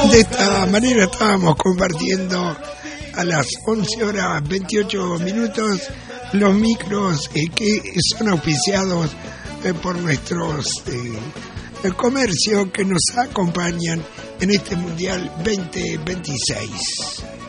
De esta manera estábamos compartiendo a las 11 horas 28 minutos los micros que son auspiciados por nuestros el comercio que nos acompañan en este Mundial 2026.